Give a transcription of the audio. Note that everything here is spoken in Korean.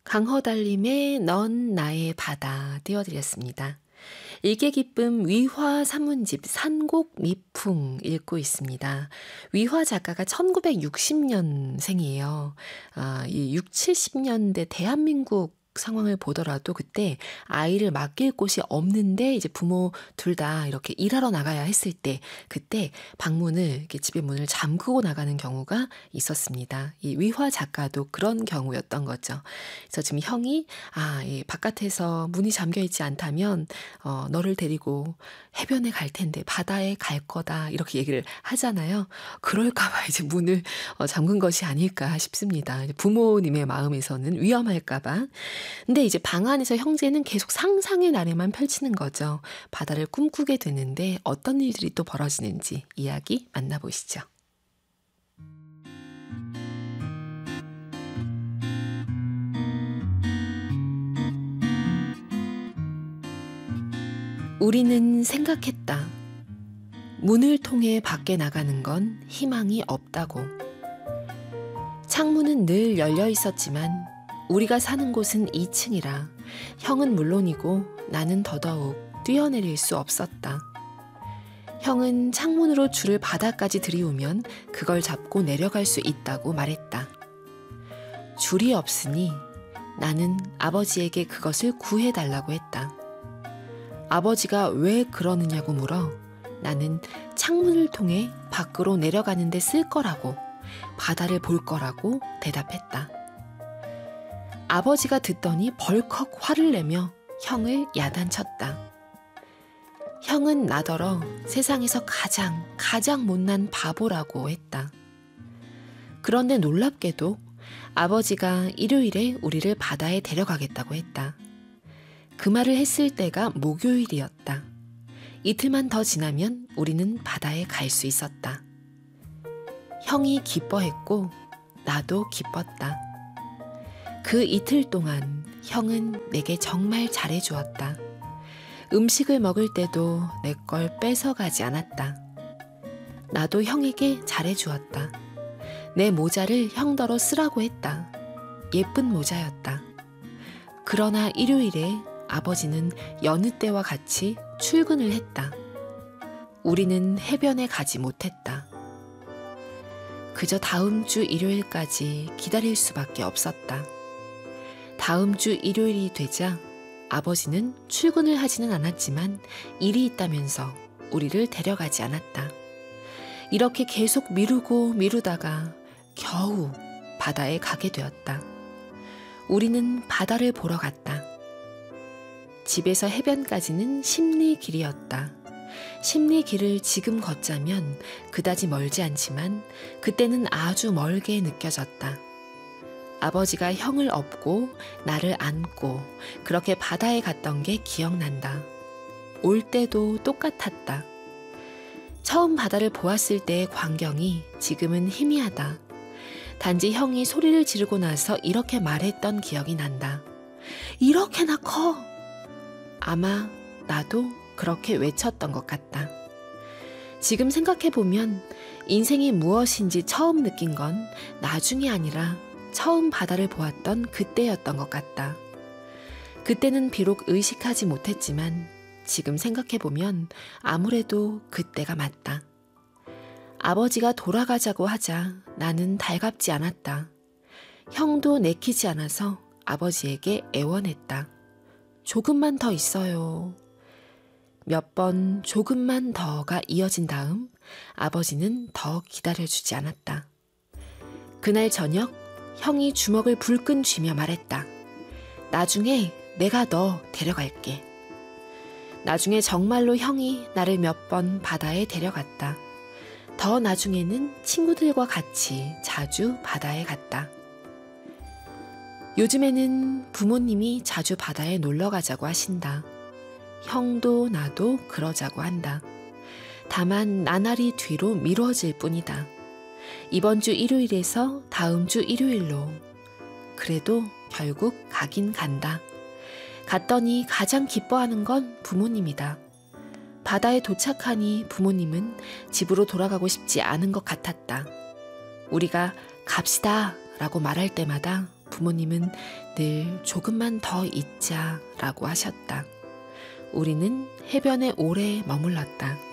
강허달림의 넌 나의 바다 띄워드렸습니다. 일개 기쁨 위화 산문집 산곡 미풍 읽고 있습니다. 위화 작가가 1960년생이에요. 이 6, 70년대 대한민국 상황을 보더라도 그때 아이를 맡길 곳이 없는데 이제 부모 둘 다 이렇게 일하러 나가야 했을 때 그때 방문을 이렇게 집의 문을 잠그고 나가는 경우가 있었습니다. 이 위화 작가도 그런 경우였던 거죠. 그래서 지금 형이 이 바깥에서 문이 잠겨 있지 않다면 너를 데리고 해변에 갈 텐데 바다에 갈 거다 이렇게 얘기를 하잖아요. 그럴까봐 이제 문을 잠근 것이 아닐까 싶습니다. 부모님의 마음에서는 위험할까봐. 근데 이제 방 안에서 형제는 계속 상상의 나래만 펼치는 거죠. 바다를 꿈꾸게 되는데 어떤 일들이 또 벌어지는지 이야기 만나보시죠. 우리는 생각했다. 문을 통해 밖에 나가는 건 희망이 없다고. 창문은 늘 열려 있었지만 우리가 사는 곳은 2층이라 형은 물론이고 나는 더더욱 뛰어내릴 수 없었다. 형은 창문으로 줄을 바닥까지 들이우면 그걸 잡고 내려갈 수 있다고 말했다. 줄이 없으니 나는 아버지에게 그것을 구해달라고 했다. 아버지가 왜 그러느냐고 물어 나는 창문을 통해 밖으로 내려가는데 쓸 거라고, 바다를 볼 거라고 대답했다. 아버지가 듣더니 벌컥 화를 내며 형을 야단쳤다. 형은 나더러 세상에서 가장 못난 바보라고 했다. 그런데 놀랍게도 아버지가 일요일에 우리를 바다에 데려가겠다고 했다. 그 말을 했을 때가 목요일이었다. 이틀만 더 지나면 우리는 바다에 갈 수 있었다. 형이 기뻐했고 나도 기뻤다. 그 이틀 동안 형은 내게 정말 잘해주었다. 음식을 먹을 때도 내 걸 뺏어가지 않았다. 나도 형에게 잘해주었다. 내 모자를 형더러 쓰라고 했다. 예쁜 모자였다. 그러나 일요일에 아버지는 여느 때와 같이 출근을 했다. 우리는 해변에 가지 못했다. 그저 다음 주 일요일까지 기다릴 수밖에 없었다. 다음 주 일요일이 되자 아버지는 출근을 하지는 않았지만 일이 있다면서 우리를 데려가지 않았다. 이렇게 계속 미루다가 겨우 바다에 가게 되었다. 우리는 바다를 보러 갔다. 집에서 해변까지는 십리길이었다. 십리길을 지금 걷자면 그다지 멀지 않지만 그때는 아주 멀게 느껴졌다. 아버지가 형을 업고 나를 안고 그렇게 바다에 갔던 게 기억난다. 올 때도 똑같았다. 처음 바다를 보았을 때의 광경이 지금은 희미하다. 단지 형이 소리를 지르고 나서 이렇게 말했던 기억이 난다. 이렇게나 커! 아마 나도 그렇게 외쳤던 것 같다. 지금 생각해보면 인생이 무엇인지 처음 느낀 건 나중이 아니라 처음 바다를 보았던 그때였던 것 같다. 그때는 비록 의식하지 못했지만 지금 생각해보면 아무래도 그때가 맞다. 아버지가 돌아가자고 하자 나는 달갑지 않았다. 형도 내키지 않아서 아버지에게 애원했다. 조금만 더 있어요. 몇 번 조금만 더가 이어진 다음 아버지는 더 기다려주지 않았다. 그날 저녁 형이 주먹을 불끈 쥐며 말했다. 나중에 내가 너 데려갈게. 나중에 정말로 형이 나를 몇 번 바다에 데려갔다. 더 나중에는 친구들과 같이 자주 바다에 갔다. 요즘에는 부모님이 자주 바다에 놀러 가자고 하신다. 형도 나도 그러자고 한다. 다만 나날이 뒤로 미뤄질 뿐이다. 이번 주 일요일에서 다음 주 일요일로. 그래도 결국 가긴 간다. 갔더니 가장 기뻐하는 건 부모님이다. 바다에 도착하니 부모님은 집으로 돌아가고 싶지 않은 것 같았다. 우리가 갑시다 라고 말할 때마다 부모님은 늘 조금만 더 있자라고 하셨다. 우리는 해변에 오래 머물렀다.